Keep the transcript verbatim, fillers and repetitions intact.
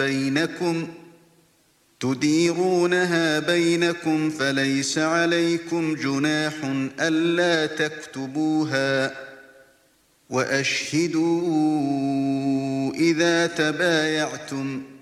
بينكم تديرونها بينكم فليس عليكم جناح ألا تكتبوها وأشهدوا إذا تبايعتم